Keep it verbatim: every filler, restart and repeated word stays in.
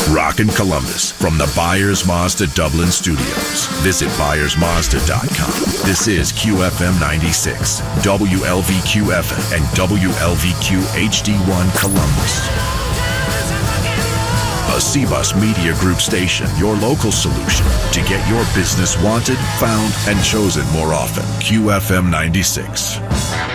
Rockin' Columbus from the Byers Mazda Dublin Studios. Visit Byers Mazda dot com. This is Q F M ninety-six, W L V Q F M, and W L V Q H D one Columbus. A C-Bus Media Group station, your local solution to get your business wanted, found, and chosen more often. Q F M ninety-six.